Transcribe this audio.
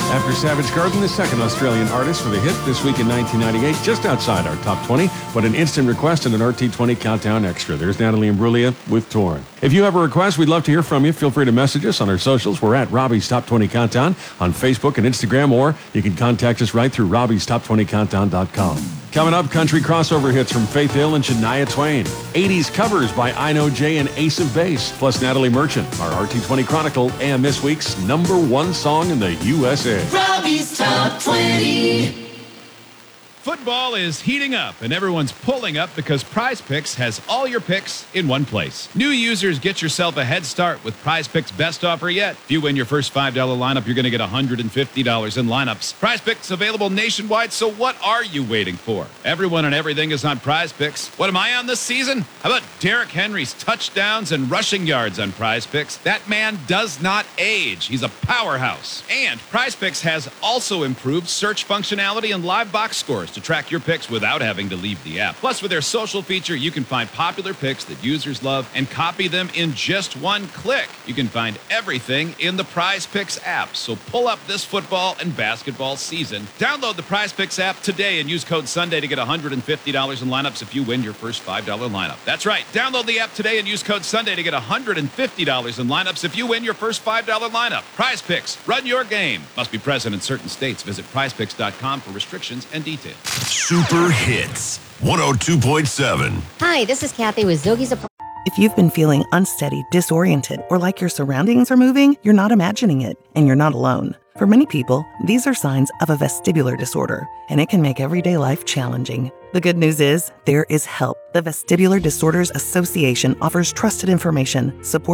After Savage Garden, the second Australian artist for the hit this week in 1998, just outside our top 20, but an instant request and an RT20 Countdown Extra. There's Natalie Imbruglia with Torn. If you have a request, we'd love to hear from you. Feel free to message us on our socials. We're at Robbie's Top 20 Countdown on Facebook and Instagram, or you can contact us right through robbiestop20countdown.com. Coming up, country crossover hits from Faith Hill and Shania Twain. 80s covers by I Know Jay and Ace of Base, plus Natalie Merchant, our RT20 Chronicle, and this week's #1 song in the USA. Robbie's Top 20. Football is heating up, and everyone's pulling up because Prize Picks has all your picks in one place. New users, get yourself a head start with Prize Picks' best offer yet. If you win your first $5 lineup, you're going to get $150 in lineups. Prize Picks available nationwide, so what are you waiting for? Everyone and everything is on Prize Picks. What am I on this season? How about Derrick Henry's touchdowns and rushing yards on Prize Picks? That man does not age. He's a powerhouse. And Prize Picks has also improved search functionality and live box scores to track your picks without having to leave the app. Plus, with their social feature, you can find popular picks that users love and copy them in just one click. You can find everything in the Prize Picks app. So pull up this football and basketball season. Download the Prize Picks app today and use code Sunday to get $150 in lineups if you win your first $5 lineup. That's right. Download the app today and use code Sunday to get $150 in lineups if you win your first $5 lineup. Prize Picks. Run your game. Must be present in certain states. Visit prizepicks.com for restrictions and details. Super Hits 102.7. Hi, this is Kathy with Zogie's Appliances. If you've been feeling unsteady, disoriented, or like your surroundings are moving, you're not imagining it, and you're not alone. For many people, these are signs of a vestibular disorder, and it can make everyday life challenging. The good news is, there is help. The Vestibular Disorders Association offers trusted information, support,